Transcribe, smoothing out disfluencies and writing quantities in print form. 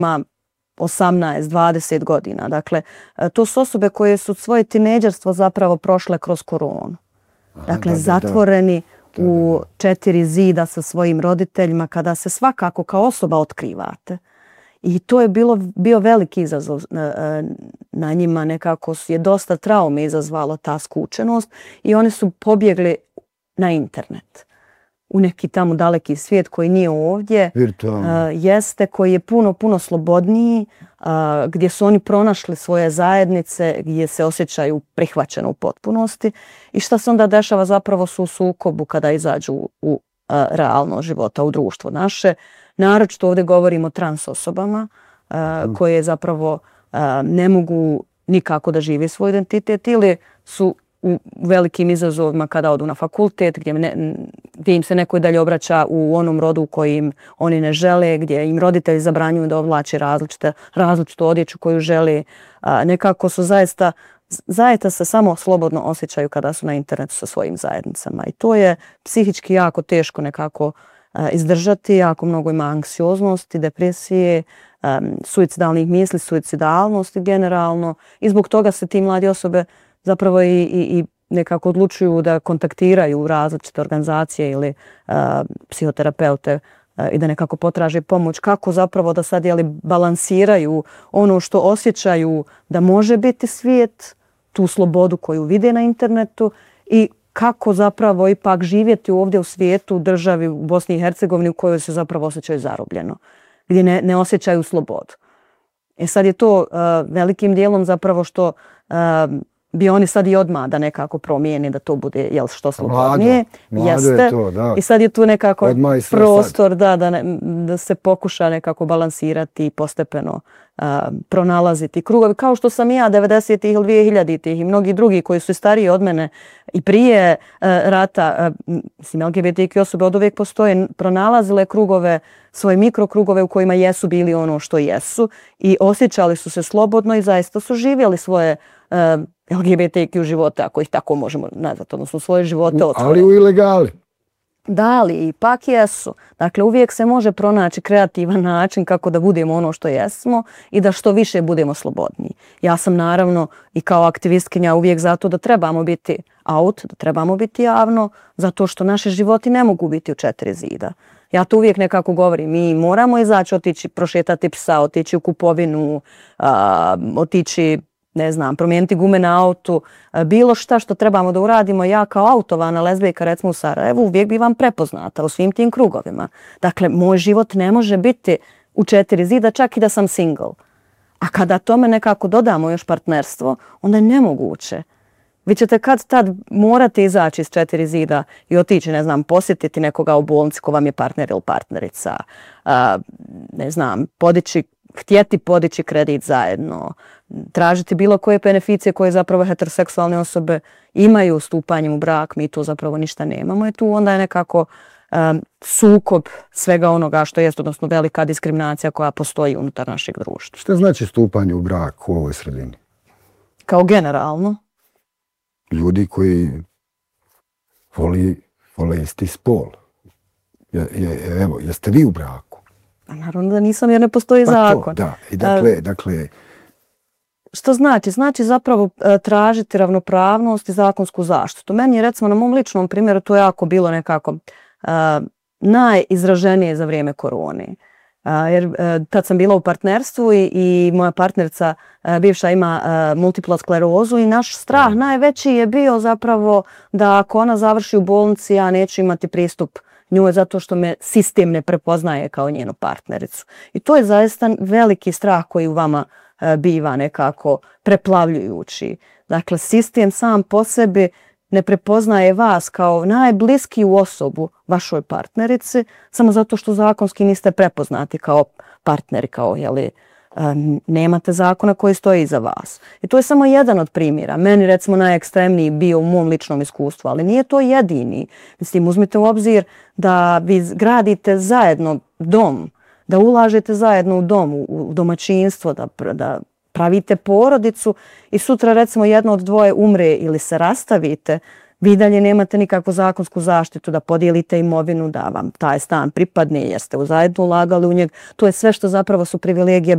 ima 18-20 godina. Dakle, to su osobe koje su svoje tinejdžerstvo zapravo prošle kroz koronu. Dakle, zatvoreni u 4 zida sa svojim roditeljima kada se svakako kao osoba otkrivate. I to je bio veliki izazov na njima, nekako je dosta traume izazvalo ta skučenost i oni su pobjegli na internet. U neki tamo daleki svijet koji nije ovdje, jeste, koji je puno slobodniji, gdje su oni pronašli svoje zajednice, gdje se osjećaju prihvaćeno u potpunosti. I šta se onda dešava zapravo su u sukobu kada izađu u realno života, u društvo naše. Naročito ovdje govorimo o trans osobama koje zapravo ne mogu nikako da žive svoj identitet ili su u velikim izazovima kada odu na fakultet, gdje im se neko dalje obraća u onom rodu u kojim oni ne žele, gdje im roditelji zabranjuju da oblače različitu odjeću koju žele. Nekako su zaista se samo slobodno osjećaju kada su na internetu sa svojim zajednicama. I to je psihički jako teško nekako izdržati, jako mnogo ima anksioznosti, depresije, suicidalnih misli, suicidalnosti generalno. I zbog toga se ti mladi osobe zapravo i nekako odlučuju da kontaktiraju različite organizacije ili psihoterapeute i da nekako potraže pomoć kako zapravo da sad balansiraju ono što osjećaju da može biti svijet, tu slobodu koju vide na internetu i kako zapravo ipak živjeti ovdje u svijetu, u državi, u Bosni i Hercegovini u kojoj se zapravo osjećaju zarobljeno, gdje ne osjećaju slobodu. Sad je to velikim dijelom zapravo što bi oni sad i odmah da nekako promijeni da to bude što slobodnije. Mlado je to, da. I sad je tu nekako prostor da se pokuša nekako balansirati i postepeno pronalaziti krugovi. Kao što sam i ja 90-ih ili 2000-ih i mnogi drugi koji su stariji od mene i prije rata, LGBTQ osobe od uvijek postoje, pronalazile krugove, svoje mikrokrugove u kojima jesu bili ono što jesu i osjećali su se slobodno i zaista su živjeli svoje LGBTQ živote, ako ih tako možemo nazvati, odnosno svoje živote otvorene. Ali u ilegali. Da, ali ipak jesu. Dakle, uvijek se može pronaći kreativan način kako da budemo ono što jesmo i da što više budemo slobodniji. Ja sam naravno i kao aktivistkinja uvijek zato da trebamo biti out, da trebamo biti javno, zato što naše životi ne mogu biti u 4 zida. Ja to uvijek nekako govorim, mi moramo izaći, otići, prošetati psa, otići u kupovinu, otići, ne znam, promijeniti gume na autu, bilo šta što trebamo da uradimo. Ja kao autovana lezbijka, recimo u Sarajevu, uvijek bivam prepoznata u svim tim krugovima. Dakle, moj život ne može biti u 4 zida, čak i da sam single. A kada tome nekako dodamo još partnerstvo, onda je nemoguće. Vi ćete kad tad morate izaći iz 4 zida i otići, ne znam, posjetiti nekoga u bolnici ko vam je partner ili partnerica, ne znam, htjeti podići kredit zajedno, tražiti bilo koje beneficije koje zapravo heteroseksualne osobe imaju stupanjem u brak, mi tu zapravo ništa nemamo i tu onda je nekako sukob svega onoga što jest, odnosno velika diskriminacija koja postoji unutar našeg društva. Što znači stupanje u brak u ovoj sredini? Kao generalno? Ljudi koji vole isti spol. Evo, jeste vi u braku? Naravno da nisam jer ne postoji zakon. Da, i dakle... Što znači? Znači zapravo tražiti ravnopravnost i zakonsku zaštitu. Meni je recimo na mom ličnom primjeru to jako bilo nekako najizraženije za vrijeme korone. Jer tad sam bila u partnerstvu i moja partnerica bivša ima multiplu sklerozu i naš strah najveći je bio zapravo da ako ona završi u bolnici ja neću imati pristup njoj zato što me sistem ne prepoznaje kao njenu partnericu. I to je zaista veliki strah koji u vama biva nekako preplavljujući. Dakle, sistem sam po sebi ne prepoznaje vas kao najbliskiju osobu vašoj partnerici samo zato što zakonski niste prepoznati kao partneri, kao nemate zakona koji stoji iza vas. I to je samo jedan od primjera. Meni recimo najekstremniji bio u mom ličnom iskustvu, ali nije to jedini. Mislim, uzmite u obzir da vi gradite zajedno dom, da ulažete zajedno u dom, u domaćinstvo, da pravite porodicu i sutra recimo jedno od dvoje umre ili se rastavite, vi dalje nemate nikakvu zakonsku zaštitu da podijelite imovinu, da vam taj stan pripadne jer ste zajedno ulagali u njeg. To je sve što zapravo su privilegije